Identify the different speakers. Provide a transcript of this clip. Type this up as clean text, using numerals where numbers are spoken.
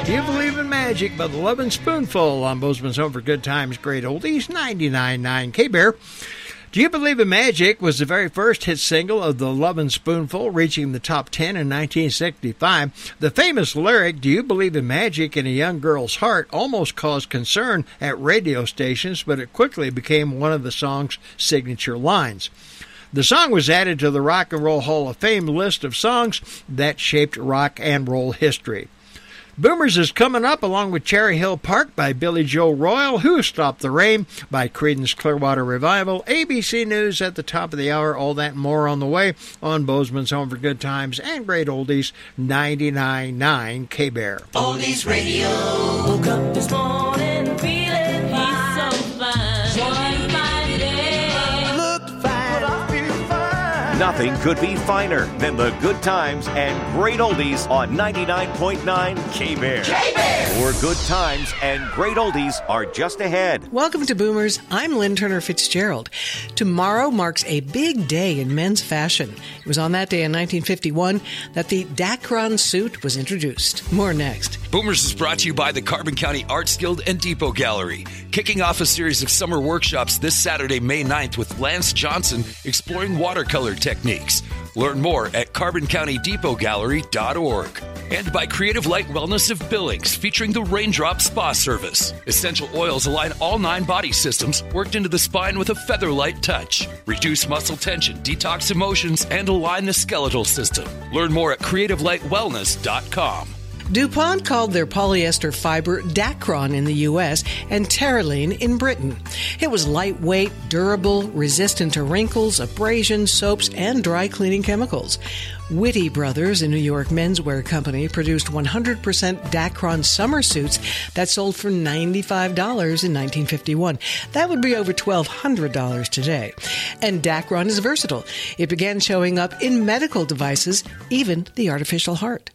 Speaker 1: Do You Believe in Magic by the Lovin' Spoonful on Bozeman's Home for Good Times, Great Oldies, 99.9 K-Bear. Do You Believe in Magic was the very first hit single of the Lovin' Spoonful, reaching the top 10 in 1965. The famous lyric, "Do you believe in magic in a young girl's heart," almost caused concern at radio stations, but it quickly became one of the song's signature lines. The song was added to the Rock and Roll Hall of Fame list of songs that shaped rock and roll history. Boomers is coming up along with Cherry Hill Park by Billy Joe Royal, Who Stopped the Rain by Creedence Clearwater Revival, ABC News at the top of the hour, all that and more on the way on Bozeman's Home for Good Times and Great Oldies, 99.9 K-Bear.
Speaker 2: Oldies Radio. Woke up this morning feeling fine. He's so fine. Joy fine day. Looked fine. But I feel fine.
Speaker 3: Nothing could be finer than the good times and great oldies on 99.9 K-Bear. K-Bear! More good times and great oldies are just ahead.
Speaker 4: Welcome to Boomers. I'm Lynn Turner Fitzgerald. Tomorrow marks a big day in men's fashion. It was on that day in 1951 that the Dacron suit was introduced. More next.
Speaker 5: Boomers is brought to you by the Carbon County Arts Guild and Depot Gallery, kicking off a series of summer workshops this Saturday, May 9th with Lance Johnson exploring watercolor techniques. Learn more at CarbonCountyDepotGallery.org. And by Creative Light Wellness of Billings, featuring the Raindrop Spa Service. Essential oils align all 9 body systems, worked into the spine with a feather-light touch. Reduce muscle tension, detox emotions, and align the skeletal system. Learn more at CreativeLightWellness.com.
Speaker 4: DuPont called their polyester fiber Dacron in the U.S. and Terylene in Britain. It was lightweight, durable, resistant to wrinkles, abrasion, soaps, and dry cleaning chemicals. Whitty Brothers, a New York menswear company, produced 100% Dacron summer suits that sold for $95 in 1951. That would be over $1,200 today. And Dacron is versatile. It began showing up in medical devices, even the artificial heart.